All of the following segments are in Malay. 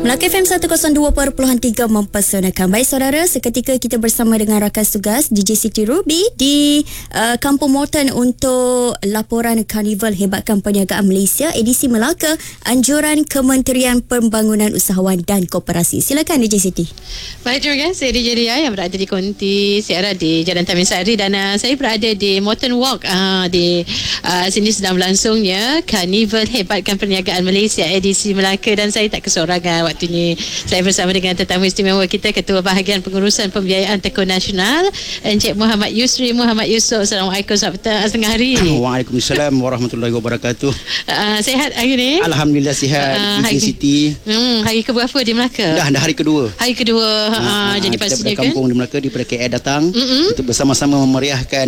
Melaka FM 102.3 mempersonakkan. Baik saudara, seketika kita bersama dengan rakan tugas DJ Siti Ruby di Kampung Morton untuk laporan Karnival Hebatkan Perniagaan Malaysia edisi Melaka, anjuran Kementerian Pembangunan Usahawan dan Koperasi. Silakan DJ Siti. Baik, terima kasih DJ Ria yang berada di konti siaran di Jalan Tamin Sari, dan saya berada di Morton Walk. Di sini sedang berlangsungnya Karnival Hebatkan Perniagaan Malaysia edisi Melaka, dan saya tak kesorangan waktu ini. Saya bersama dengan tetamu istimewa kita, Ketua Bahagian Pengurusan Pembiayaan Tekun Nasional, Encik Muhammad Yusri Muhammad Yusof. Assalamualaikum, selamat petang, setengah hari. Waalaikumsalam warahmatullahi wabarakatuh. Sihat hari ni? Alhamdulillah sihat. Hari Siti. Hari ke berapa di Melaka? Dah hari kedua. Hari kedua. Jadi kita pastinya berkampung di Melaka daripada KL datang untuk bersama-sama memeriahkan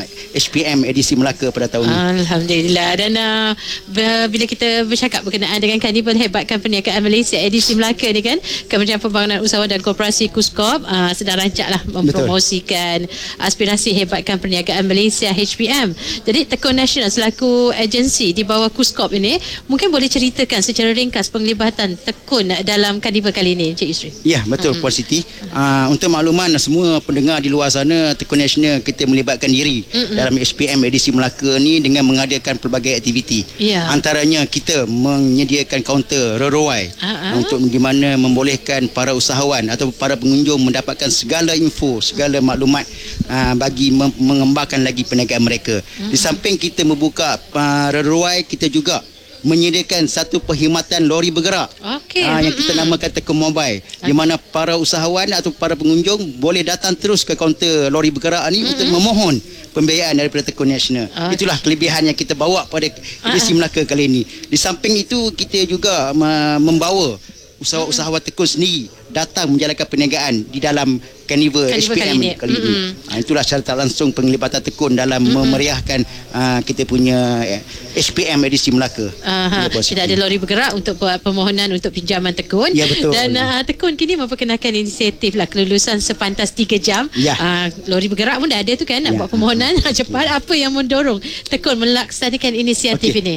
HPM edisi Melaka pada tahun ini. Alhamdulillah. Dan bila kita bercakap berkenaan dengan Karnival Hebatkan Perniagaan Malaysia edisi Melaka ni kan, Kementerian Pembangunan Usahawan dan Koperasi KUSKOP sedang rancaklah mempromosikan aspirasi Hebatkan Perniagaan Malaysia HPM. Jadi Tekun Nasional selaku agensi di bawah KUSKOP ini, mungkin boleh ceritakan secara ringkas penglibatan Tekun dalam Karnival kali ini, Encik Yusri? Ya, betul Puan Siti. Untuk makluman semua pendengar di luar sana, Tekun Nasional kita melibatkan diri dalam HPM edisi Melaka ni dengan mengadakan pelbagai aktiviti. Antaranya kita menyediakan kaunter ROI untuk di mana membolehkan para usahawan atau para pengunjung mendapatkan segala info, segala maklumat bagi mengembangkan lagi perniagaan mereka. Di samping kita membuka ROI, kita juga menyediakan satu perkhidmatan lori bergerak yang kita namakan Tekun Mobile, di mana para usahawan atau para pengunjung boleh datang terus ke kaunter lori bergerak ni untuk memohon pembiayaan daripada Tekun Nasional. Itulah kelebihan yang kita bawa pada edisi Melaka kali ini. Di samping itu, kita juga membawa usahawan Tekun sendiri datang menjalankan perniagaan di dalam Karnival HPM kali ini. Itulah secara tak langsung penglibatan Tekun dalam memeriahkan kita punya HPM edisi Melaka. Tidak ada lori bergerak untuk buat permohonan untuk pinjaman Tekun. Ya, betul. Dan Tekun kini memperkenalkan inisiatif lah kelulusan sepantas 3 jam. Lori bergerak pun dah ada tu kan, nak buat permohonan cepat. Apa yang mendorong Tekun melaksanakan inisiatif ini?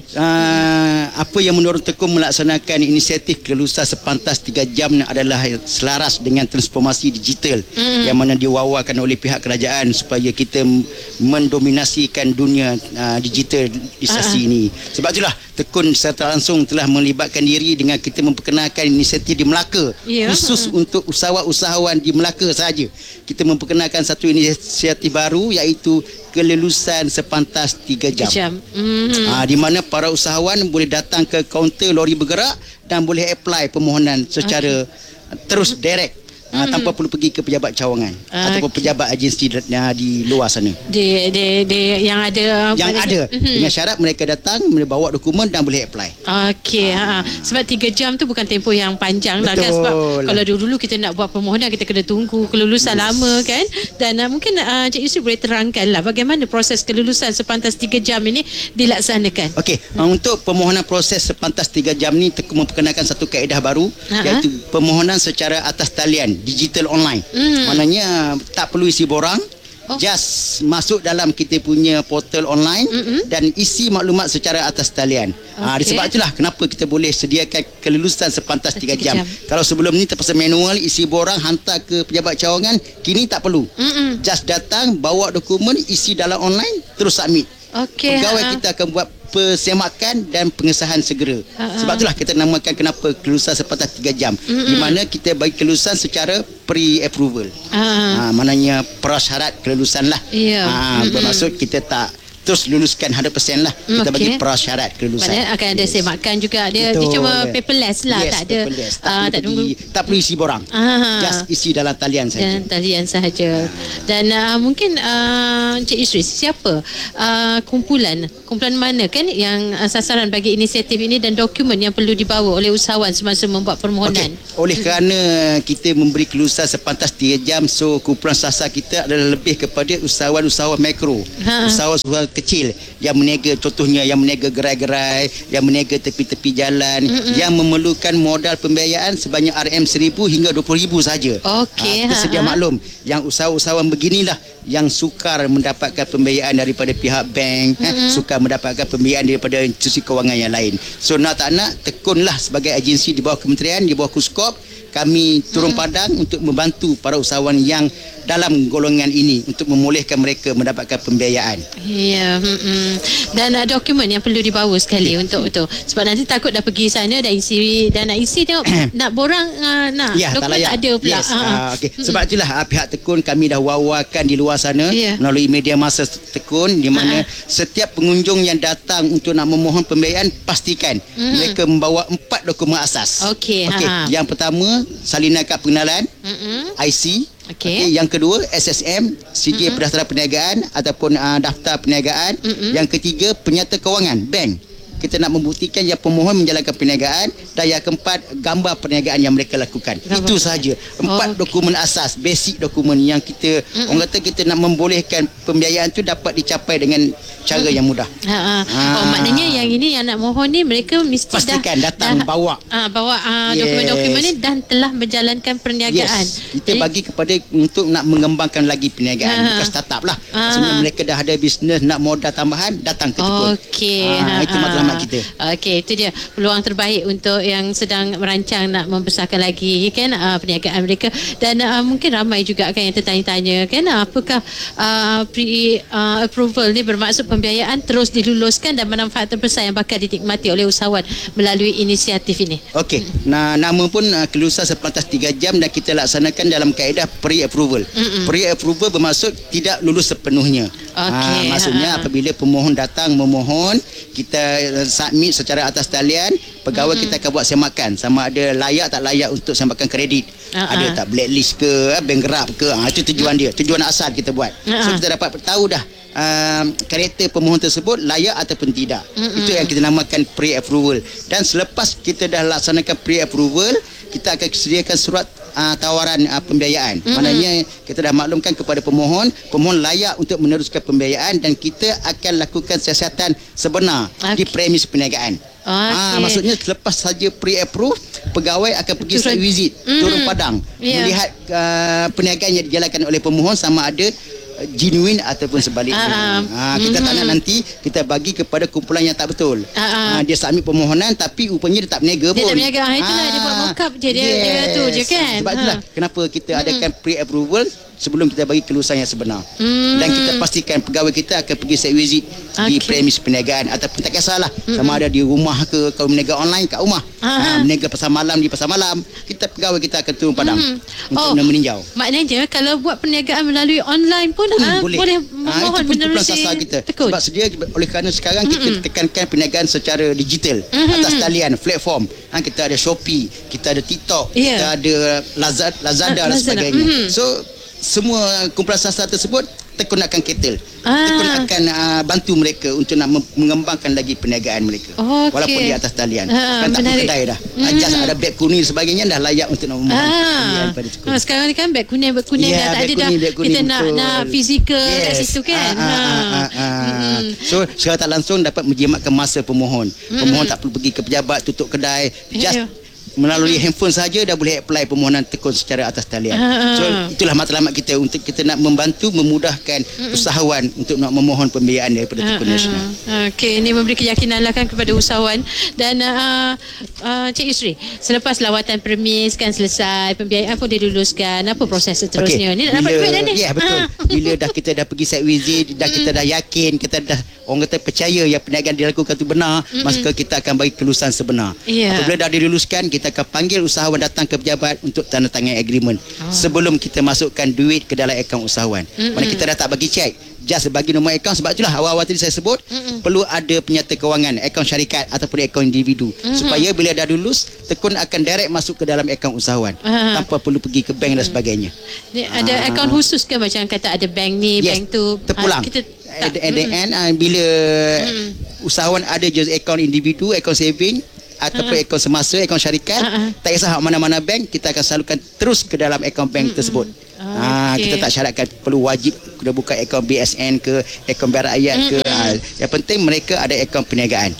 Apa yang mendorong Tekun melaksanakan inisiatif kelulusan sepantas 3 jam adalah selaras dengan transformasi digital yang mana diwawakan oleh pihak kerajaan supaya kita mendominasikan dunia digitalisasi ini. Sebab itulah Tekun secara langsung telah melibatkan diri dengan kita memperkenalkan inisiatif di Melaka, khusus untuk usahawan-usahawan di Melaka sahaja. Kita memperkenalkan satu inisiatif baru, iaitu kelulusan sepantas 3 jam. Di mana para usahawan boleh datang ke kaunter lori bergerak dan boleh apply permohonan secara terus direct, tanpa perlu pergi ke pejabat cawangan ataupun pejabat agensi di luar sana. Yang ada dengan syarat mereka datang, mereka bawa dokumen dan boleh apply. Sebab 3 jam tu bukan tempoh yang panjang lah kan, sebab kalau dulu kita nak buat permohonan kita kena tunggu kelulusan lama kan. Dan mungkin Cik Yusri boleh terangkan lah bagaimana proses kelulusan sepantas 3 jam ini dilaksanakan. Untuk permohonan proses sepantas 3 jam ni, Tekun memperkenalkan satu kaedah baru, iaitu permohonan secara atas talian digital online. Maknanya tak perlu isi borang, just masuk dalam kita punya portal online dan isi maklumat secara atas talian. Disebab itulah kenapa kita boleh sediakan kelulusan sepantas 3 jam. Kalau sebelum ni terpaksa manual, isi borang, hantar ke pejabat cawangan, kini tak perlu. Just datang, bawa dokumen, isi dalam online, terus submit. Pegawai kita akan buat persemakan dan pengesahan segera. Sebab itulah kita namakan kenapa kelulusan sepantas 3 jam. Di mana kita bagi kelulusan secara pre-approval. Maknanya prasyarat kelulusan lah. Bermaksud kita tak terus luluskan 100% lah. Kita bagi prasyarat kelulusan. Maknanya akan ada semakan juga. Dia cuma paperless lah. Tak ada tak perlu isi borang. Just isi dalam talian sahaja. Dan mungkin Encik Yusri, siapa kumpulan mana kan yang sasaran bagi inisiatif ini, dan dokumen yang perlu dibawa oleh usahawan semasa membuat permohonan? Oleh kerana kita memberi kelulusan sepantas 3 jam, so kumpulan sasar kita adalah lebih kepada usahawan-usahawan mikro, usahawan kecil yang meniaga, contohnya yang meniaga gerai-gerai, yang meniaga tepi-tepi jalan, yang memerlukan modal pembiayaan sebanyak RM1,000 hingga RM20,000 saja. Okey. Kita sedia maklum yang usahawan beginilah yang sukar mendapatkan pembiayaan daripada pihak bank, sukar mendapatkan pembiayaan daripada institusi kewangan yang lain. So nak tak nak, tekunlah sebagai agensi di bawah kementerian, di bawah KUSKOP, kami turun padang untuk membantu para usahawan yang dalam golongan ini untuk membolehkan mereka mendapatkan pembiayaan. Ya, dan dokumen yang perlu dibawa sekali untuk itu. Sebab nanti takut dah pergi sana dah isi, dan nak isi tengok nak borang nak dokumen tak ada pula. Yes. Okay. Sebab itulah pihak Tekun kami dah wawarkan di luar sana melalui media masa Tekun, di mana setiap pengunjung yang datang untuk nak memohon pembiayaan, pastikan mereka membawa 4 dokumen asas. Okey. Yang pertama, salinan kad pengenalan, IC. Okey. Yang kedua, SSM, sijil pendaftaran perniagaan ataupun daftar perniagaan. Yang ketiga, penyata kewangan, bank. Kita nak membuktikan yang pemohon menjalankan perniagaan. Dan yang keempat, gambar perniagaan yang mereka lakukan. Itu sahaja. 4 dokumen asas, basic dokumen yang kita orang kata kita nak membolehkan pembiayaan tu dapat dicapai dengan cara yang mudah. Maknanya yang ini yang nak mohon ni mereka mesti pastikan datang bawa dokumen-dokumen ni dan telah menjalankan perniagaan. Kita bagi kepada untuk nak mengembangkan lagi perniagaan, bukan startup lah. Sebenarnya mereka dah ada bisnes, nak modal tambahan, datang ke Tekun. Itu matlamat kita. Okey, itu dia peluang terbaik untuk yang sedang merancang nak membesarkan lagi kan perniagaan mereka. Dan mungkin ramai juga kan yang tertanya-tanya kan, apakah pre-approval ni bermaksud pembiayaan terus diluluskan dan manfaat terbesar yang bakal dinikmati oleh usahawan melalui inisiatif ini. Okey, nama pun kelulusan sepelantas 3 jam dan kita laksanakan dalam kaedah pre-approval. Pre-approval bermaksud tidak lulus sepenuhnya. Maksudnya apabila pemohon datang memohon, kita submit secara atas talian, pegawai kita akan buat semakan sama ada layak tak layak untuk semakan kredit. Ada tak blacklist ke, bankrupt ke, itu tujuan dia, tujuan asal kita buat. So kita dapat tahu dah karakter pemohon tersebut layak ataupun tidak. Itu yang kita namakan pre-approval. Dan selepas kita dah laksanakan pre-approval, kita akan sediakan surat tawaran pembiayaan. Maknanya kita dah maklumkan kepada pemohon layak untuk meneruskan pembiayaan dan kita akan lakukan siasatan sebenar di premis perniagaan. Maksudnya selepas saja pre-approve, pegawai akan pergi site visit, turun padang, melihat perniagaan yang dijalankan oleh pemohon sama ada genuine ataupun sebaliknya. Kita tak nak nanti kita bagi kepada kumpulan yang tak betul. Dia submit permohonan tapi rupanya dia tak berniaga pun. Dia tak berniaga. Itulah dia buat mock-up je. Dia tu je kan. Sebab itulah kenapa kita adakan pre-approval sebelum kita bagi kelulusan yang sebenar. Dan kita pastikan pegawai kita akan pergi site visit di premis perniagaan ataupun tak kisahlah sama ada di rumah ke, kalau berniaga online kat rumah, berniaga pasar malam di pasar malam, kita pegawai kita akan turun padang untuk meninjau. Maknanya kalau buat perniagaan melalui online pun boleh memohon menerusi kita. Tekun. Sebab sedia oleh kerana sekarang kita tekankan perniagaan secara digital atas talian platform. Kita ada Shopee, kita ada TikTok, kita ada Lazada dan sebagainya. So semua kumpulan sasar tersebut Tekun akan cater. Tekun akan bantu mereka untuk nak mengembangkan lagi perniagaan mereka. Walaupun di atas talian. Kan tak perlu kedai dah. Just ada beg kuning sebagainya dah layak untuk nak memohon. Sekarang ni kan beg kuning dah tak ada dah. Kita nak fizikal kat situ kan. So secara tak langsung dapat menjimatkan masa pemohon. Pemohon tak perlu pergi ke pejabat tutup kedai. Just melalui handphone saja dah boleh apply permohonan Tekun secara atas talian. So itulah matlamat kita untuk kita nak membantu memudahkan usahawan untuk nak memohon pembiayaan daripada Tekun Nasional. Okey, ini memberi keyakinan lah kan kepada usahawan. Dan Cik Yusri, selepas lawatan premis kan selesai, pembiayaan pun diluluskan, apa proses seterusnya? Ni nak dapat duit dah ni? Ya, betul. Bila kita dah pergi site visit, kita dah yakin, kita dah orang kata percaya yang perniagaan dilakukan itu benar, maka kita akan bagi kelulusan sebenar. Apabila dah diluluskan, kita akan panggil usahawan datang ke pejabat untuk tanda tangan agreement sebelum kita masukkan duit ke dalam akaun usahawan. Mana kita dah tak bagi cek, just bagi nombor akaun. Sebab itulah awal-awal tadi saya sebut perlu ada penyata kewangan, akaun syarikat ataupun akaun individu, supaya bila dah lulus Tekun akan direct masuk ke dalam akaun usahawan tanpa perlu pergi ke bank dan sebagainya. Ada akaun khusus ke macam kata ada bank ni, bank tu terpulang. At the end, bila usahawan ada je akaun individu, akaun saving ataupun akaun semasa, akaun syarikat, tak kisah mana-mana bank, kita akan salurkan terus ke dalam akaun bank tersebut. Kita tak syaratkan perlu wajib kena buka akaun BSN ke, akaun Bank Rakyat ke. Yang penting mereka ada akaun perniagaan.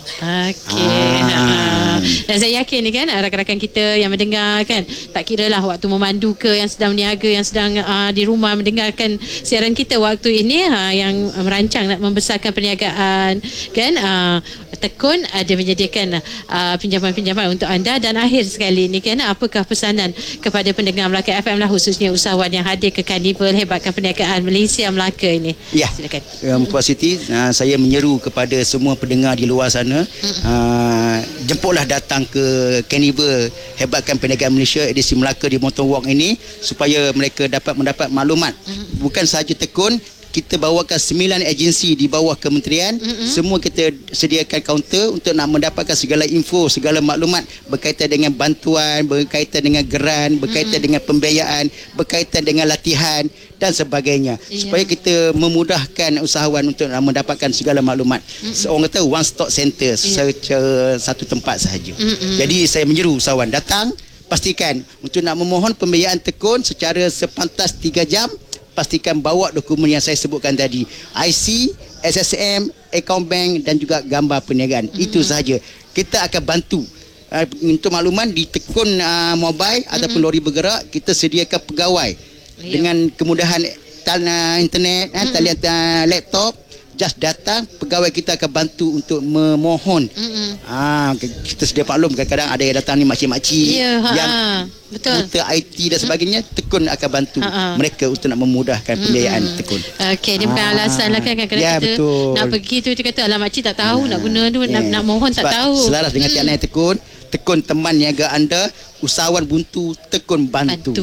Dan saya yakin ni kan rakan-rakan kita yang mendengar kan, tak kira lah waktu memandu ke, yang sedang berniaga, yang sedang di rumah mendengarkan siaran kita waktu ini, yang merancang nak membesarkan perniagaan kan, Tekun ada menyediakan pinjaman-pinjaman untuk anda. Dan akhir sekali ni kan, apakah pesanan kepada pendengar Melaka FM lah, khususnya usahawan yang hadir ke Carnival Hebatkan Perniagaan Malaysia Melaka ini? Ya, silakan. Puan Siti, saya menyeru kepada semua pendengar di luar sana, jemputlah datang ke Carnival Hebatkan Perniagaan Malaysia edisi Melaka di Mountain Walk ini, supaya mereka dapat mendapat maklumat. Bukan sahaja Tekun, kita bawakan 9 agensi di bawah kementerian. Semua kita sediakan kaunter untuk nak mendapatkan segala info, segala maklumat berkaitan dengan bantuan, berkaitan dengan geran, berkaitan dengan pembiayaan, berkaitan dengan latihan dan sebagainya. Supaya kita memudahkan usahawan untuk nak mendapatkan segala maklumat. Orang kata one stop center, secara satu tempat sahaja. Jadi saya menyeru usahawan datang, pastikan untuk nak memohon pembiayaan Tekun secara sepantas 3 jam, pastikan bawa dokumen yang saya sebutkan tadi, IC, SSM, akaun bank dan juga gambar perniagaan. Itu sahaja. Kita akan bantu. Untuk makluman, di Tekun mobile ataupun lori bergerak, kita sediakan pegawai dengan kemudahan internet, talian laptop. Just datang, pegawai kita akan bantu untuk memohon. Kita sedia maklum, kadang-kadang ada yang datang ni makcik-makcik yang buta IT dan sebagainya. Tekun akan bantu mereka untuk nak memudahkan pembiayaan Tekun. Okey, dia bukan alasan lah kan, kadang-kadang kita betul. Nak pergi tu, dia kata alah makcik tak tahu nak guna tu, nak mohon tak tahu. Selaras dengan tiada Tekun, Tekun teman niaga anda, usahawan buntu, Tekun bantu.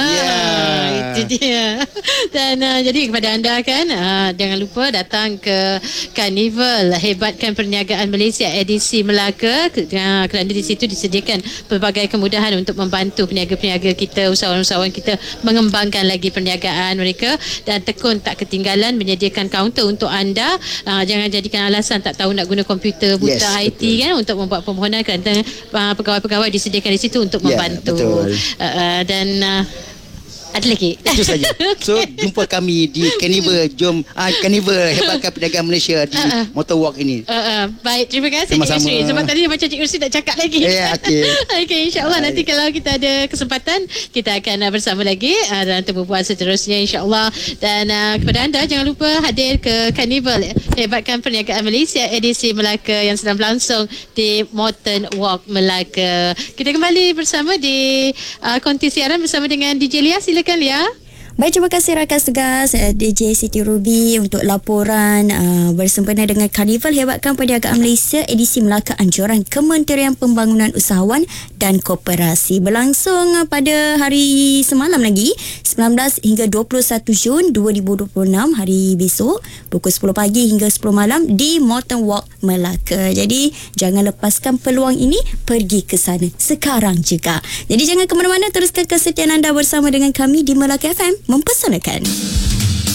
Itu dia. Dan jadi kepada anda kan, jangan lupa datang ke Carnival Hebatkan Perniagaan Malaysia edisi Melaka, kerana di situ disediakan pelbagai kemudahan untuk membantu peniaga-peniaga kita, usahawan-usahawan kita mengembangkan lagi perniagaan mereka. Dan Tekun tak ketinggalan menyediakan kaunter untuk anda. Jangan jadikan alasan tak tahu nak guna komputer, buta IT betul. Kan, untuk membuat permohonan, kerana pegawai-pegawai disediakan di situ untuk membantu. Dan ada lagi. Itu saja. So jumpa kami di Carnival, Carnival Hebatkan Perniagaan Malaysia di Motor Walk ini. Baik, terima kasih Cik Yusri. Sebab tadi macam Cik Yusri tak cakap lagi. Okey, insya-Allah nanti kalau kita ada kesempatan, kita akan bersama lagi dalam berbual seterusnya, insya-Allah. Dan kepada anda, jangan lupa hadir ke Carnival Hebatkan Perniagaan Malaysia edisi Melaka yang sedang berlangsung di Mountain Walk Melaka. Kita kembali bersama di konti siaran bersama dengan DJ Lia. Silakan Lia. Baik, terima kasih rakan tugas DJ Siti Ruby untuk laporan bersempena dengan Carnival Hebatkan Perniagaan Malaysia edisi Melaka Anjuran Kementerian Pembangunan Usahawan dan Koperasi, berlangsung pada hari semalam lagi, 19 hingga 21 Jun 2026, hari besok pukul 10 pagi hingga 10 malam di Mountain Walk Melaka. Jadi jangan lepaskan peluang ini, pergi ke sana sekarang juga. Jadi jangan ke mana-mana, teruskan kesetiaan anda bersama dengan kami di Melaka FM, mempesonakan.